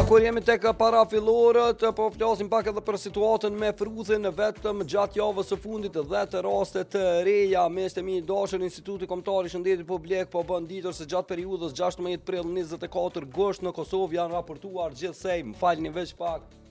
Kur jemi tek parafillorët, po flasim pak edhe për situatën me fruthin vetëm gjatë javës së fundit dhe të raste të reja. Miqtë e mi dashur, Instituti Kombëtar i Shëndetit Publik po bën ditur se gjatë periudhës 16 prill 24 gusht në Kosovë janë raportuar gjithsej, më falni veç pak